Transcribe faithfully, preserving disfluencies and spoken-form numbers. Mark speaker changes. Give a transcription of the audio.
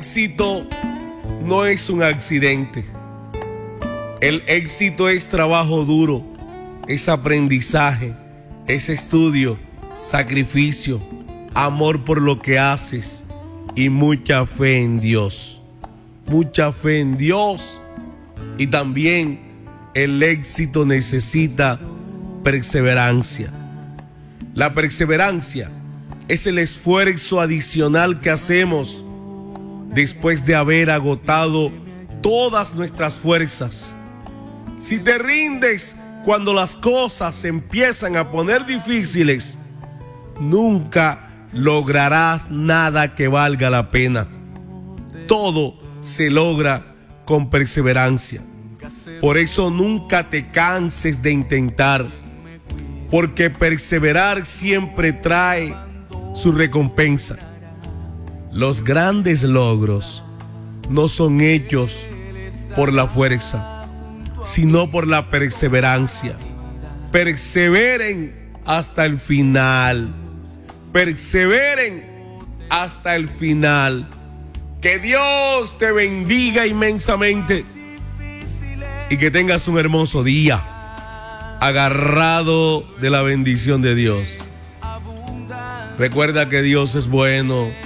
Speaker 1: éxito no es un accidente. El éxito es trabajo duro, es aprendizaje, es estudio, sacrificio, amor por lo que haces y mucha fe en Dios. Mucha fe en Dios. Y también el éxito necesita perseverancia. La perseverancia es el esfuerzo adicional que hacemos después de haber agotado todas nuestras fuerzas. Si te rindes cuando las cosas se empiezan a poner difíciles, nunca lograrás nada que valga la pena. Todo se logra con perseverancia. Por eso nunca te canses de intentar, porque perseverar siempre trae su recompensa. Los grandes logros no son hechos por la fuerza, sino por la perseverancia. Perseveren hasta el final. Perseveren hasta el final. Que Dios te bendiga inmensamente y que tengas un hermoso día, agarrado de la bendición de Dios. Recuerda que Dios es bueno